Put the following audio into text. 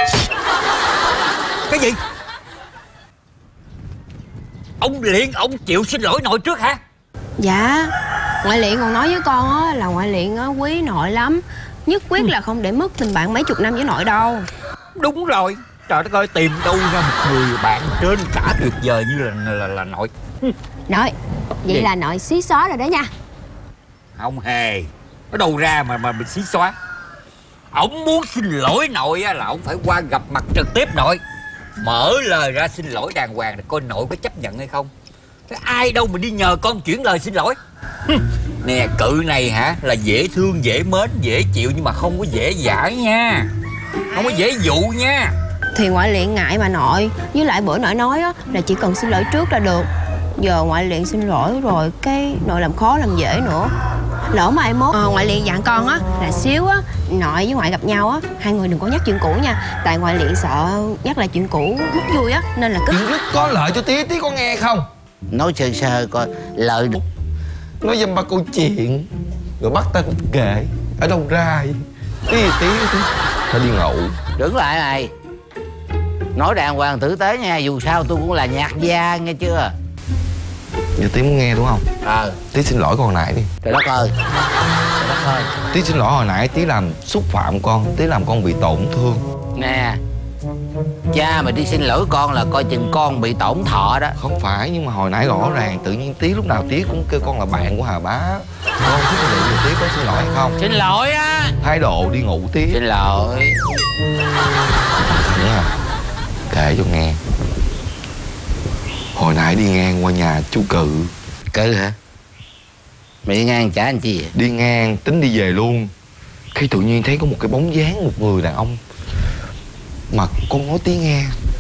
Cái gì? Ông Liện ông chịu xin lỗi nội trước hả? Dạ, ngoại Liện còn nói với con á là ngoại Liện á quý nội lắm, nhất quyết là không để mất tình bạn mấy chục năm với nội đâu. Đúng rồi. Trời đất ơi, tìm đâu ra một người bạn trên cả tuyệt vời như là nội. Nội, vậy Gì? là nội xí xóa rồi đó nha. Không hề. Ở đâu ra mà mình xí xóa. Ổng muốn xin lỗi nội á là ổng phải qua gặp mặt trực tiếp nội, mở lời ra xin lỗi đàng hoàng để coi nội có chấp nhận hay không. Cái ai đâu mà đi nhờ con chuyển lời xin lỗi. Nè, cự này hả là dễ thương, dễ mến, dễ chịu, nhưng mà không có dễ dãi nha, không có dễ dụ nha. Thì ngoại Liện ngại mà nội, với lại bữa nội nói á là chỉ cần xin lỗi trước là được. Giờ ngoại Liện xin lỗi rồi cái nội làm khó làm dễ nữa. Lỡ mà ai mốt ngoại Liện dặn con á là xíu á nội với ngoại gặp nhau á, hai người đừng có nhắc chuyện cũ nha. Tại ngoại Liện sợ nhắc lại chuyện cũ mất vui á, nên là cứ rất có lợi cho Tí. Tí có nghe không? Nói sơ sơ coi lợi. Nói dăm ba câu chuyện rồi bắt ta kệ. Ở đâu ra vậy? Tí phải đi ngủ. Đứng lại này, nói đàng hoàng tử tế nha. Dù sao tôi cũng là nhạc gia nghe chưa. Giờ Tí muốn nghe đúng không? Tí xin lỗi con hồi nãy đi. Trời đất ơi, trời đất ơi. Tí xin lỗi hồi nãy Tí làm xúc phạm con, Tí làm con bị tổn thương. Nè, cha mà đi xin lỗi con là coi chừng con bị tổn thọ đó. Không phải, nhưng mà hồi nãy rõ ràng tự nhiên Tí lúc nào Tí cũng kêu con là bạn của Hà Bá. Con thích liệu Tí có xin lỗi hay không? Xin lỗi á. Thái độ đi ngủ Tí. Xin lỗi. Nhớ không? Kể cho nghe. Hồi nãy đi ngang qua nhà chú Cự. Cự hả? Mày đi ngang chả anh chi vậy? Đi ngang tính đi về luôn. Khi tự nhiên thấy có một cái bóng dáng một người đàn ông. Mà con nói Tí nghe,